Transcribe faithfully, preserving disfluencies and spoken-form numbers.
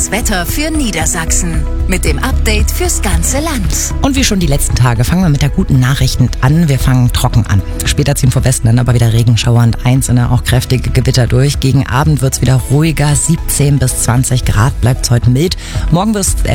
Das Wetter für Niedersachsen mit dem Update fürs ganze Land. Und wie schon die letzten Tage fangen wir mit der guten Nachrichten an. Wir fangen trocken an. Später ziehen vor Westen dann aber wieder Regenschauer und einzelne auch kräftige Gewitter durch. Gegen Abend wird es wieder ruhiger. siebzehn bis zwanzig Grad bleibt es heute mild. Morgen wird es